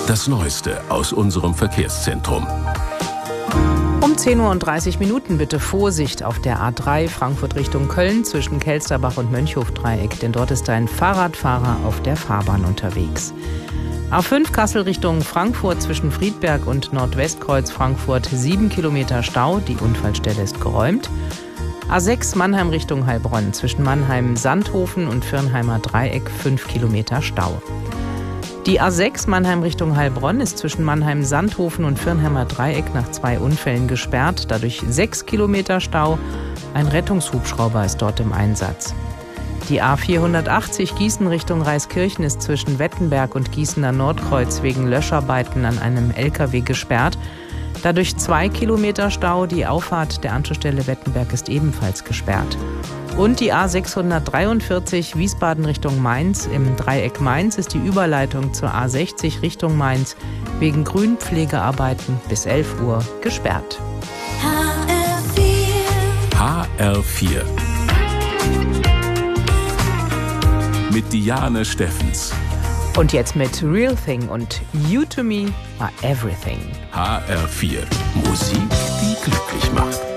Das Neueste aus unserem Verkehrszentrum. Um 10:30 Uhr bitte Vorsicht auf der A3 Frankfurt Richtung Köln zwischen Kelsterbach und Mönchhofdreieck, denn dort ist ein Fahrradfahrer auf der Fahrbahn unterwegs. A5 Kassel Richtung Frankfurt zwischen Friedberg und Nordwestkreuz Frankfurt 7 Kilometer Stau, die Unfallstelle ist geräumt. A6 Mannheim Richtung Heilbronn zwischen Mannheim-Sandhofen und Firnheimer Dreieck 5 Kilometer Stau. Die A6 Mannheim Richtung Heilbronn ist zwischen Mannheim-Sandhofen und Firnheimer Dreieck nach 2 Unfällen gesperrt, dadurch 6 Kilometer Stau. Ein Rettungshubschrauber ist dort im Einsatz. Die A480 Gießen Richtung Reiskirchen ist zwischen Wettenberg und Gießener Nordkreuz wegen Löscharbeiten an einem LKW gesperrt. Dadurch 2 Kilometer Stau, die Auffahrt der Anschlussstelle Wettenberg ist ebenfalls gesperrt. Und die A643 Wiesbaden Richtung Mainz. Im Dreieck Mainz ist die Überleitung zur A60 Richtung Mainz wegen Grünpflegearbeiten bis 11 Uhr gesperrt. HR4 mit Diane Steffens. Und jetzt mit Real Thing und You to Me are Everything. HR4 Musik, die glücklich macht.